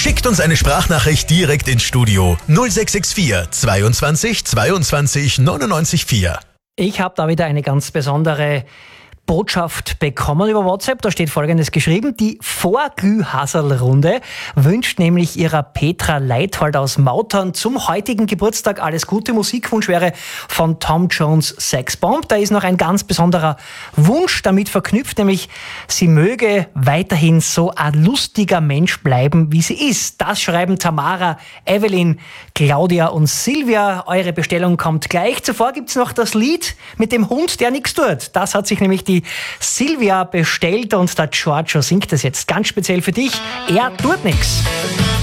Schickt uns eine Sprachnachricht direkt ins Studio 0664 22 22 99 4. Ich habe da wieder eine ganz besondere Botschaft bekommen über WhatsApp. Da steht Folgendes geschrieben. Die Vorglühhaserl-Runde wünscht nämlich ihrer Petra Leithold aus Mautern zum heutigen Geburtstag alles Gute. Musikwunsch wäre von Tom Jones Sex Bomb. Da ist noch ein ganz besonderer Wunsch damit verknüpft, nämlich sie möge weiterhin so ein lustiger Mensch bleiben, wie sie ist. Das schreiben Tamara, Evelyn, Claudia und Silvia. Eure Bestellung kommt gleich. Zuvor gibt's noch das Lied mit dem Hund, der nichts tut. Das hat sich nämlich die Silvia bestellt und der Giorgio singt das jetzt ganz speziell für dich. Er tut nichts.